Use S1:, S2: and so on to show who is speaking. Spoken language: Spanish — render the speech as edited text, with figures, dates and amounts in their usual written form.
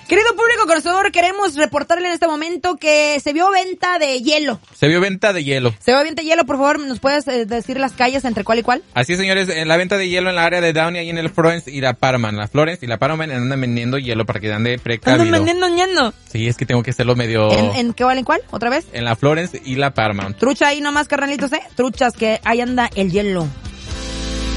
S1: Querido público conocedor, queremos reportarle en este momento que se vio venta de hielo.
S2: Se vio venta de hielo.
S1: Se vio venta de hielo, por favor, ¿nos puedes decir las calles entre cuál y cuál?
S2: Así es, señores, en la venta de hielo en la área de Downey, ahí en el Florence y la Paramount. La Florence y la Paramount andan vendiendo hielo para que ande precavido.
S1: ¿Andan vendiendo ñando?
S2: Sí, es que tengo que hacerlo medio...
S1: ¿En qué vale en cuál? ¿Otra vez?
S2: En la Florence y la Paramount.
S1: Trucha ahí nomás, carnalitos, Truchas, que ahí anda el hielo.